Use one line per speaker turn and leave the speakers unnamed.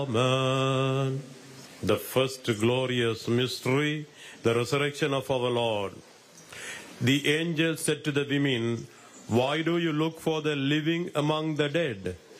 Amen. The first glorious mystery, the resurrection of our Lord. The angel said to the women, "Why do you look for the living among the dead?